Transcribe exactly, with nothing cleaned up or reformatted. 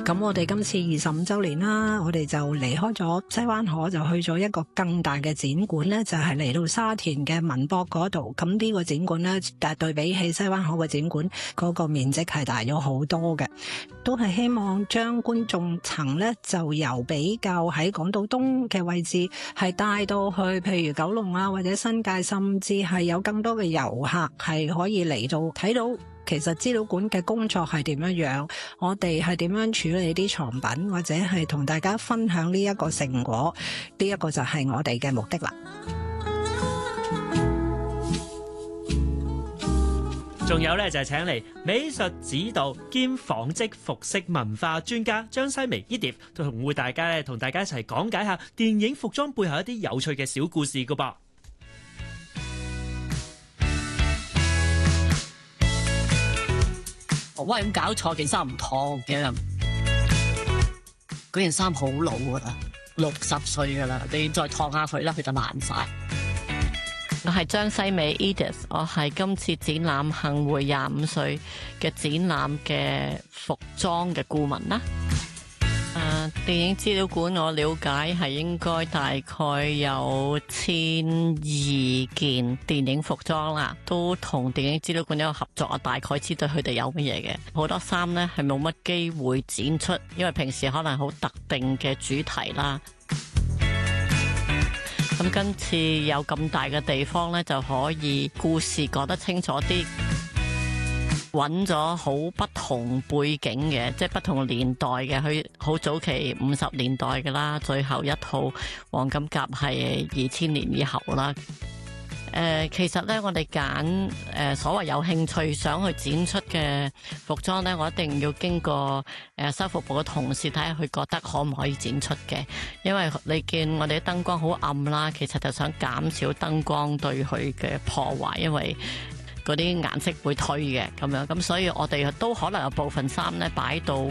咁我哋今次二十五週年啦，我哋就離開咗西灣河，就去咗一個更大嘅展館咧，就係嚟到沙田嘅文博嗰度。咁呢個展館咧，但係對比起西灣河嘅展館嗰個面積係大咗好多嘅，都係希望將觀眾層咧就由比較喺港島東嘅位置係帶到去譬如九龍啊或者新界，甚至係有更多嘅遊客係可以嚟到睇到。其實資料館嘅工作係點樣樣，我哋係點樣處理啲藏品，或者係同大家分享呢一個成果，呢一個就係我哋嘅目的啦。 仲有咧就係請嚟美術指導兼紡織服飾文化專家張西薇 Edith， 同會大家咧同大家一齊講解下電影服裝背後一啲有趣嘅小故事噶噃。 喂，咁搞錯，件衫唔燙嘅，嗰件衫好老噶啦，六十歲噶啦，你再燙下佢啦，佢就爛晒。 我係張西薇 Edith， 我係今次展覽幸會廿五歲嘅展覽嘅服裝嘅顧問啦。誒、uh, 電影資料館我了解係應該大概有千二件電影服裝啦，都同電影資料館有合作，我大概知道佢哋有乜嘢嘅。好多衫呢係冇乜機會展出，因為平時可能好特定嘅主題啦。咁今次有咁大嘅地方呢，就可以故事講得清楚啲。揾咗好不同背景嘅，即係不同年代嘅，佢好早期五十年代嘅啦，最後一套黃金甲係二千年以後啦。誒、呃，其實呢，我哋揀誒所謂有興趣想去展出嘅服裝呢，我一定要經過誒修復部嘅同事睇下，佢覺得可唔可以展出嘅。因為你見我哋啲燈光好暗啦，其實就想減少燈光對佢嘅破壞，因為嗰啲顏色會退嘅咁樣，咁所以我哋都可能有部分衫咧擺到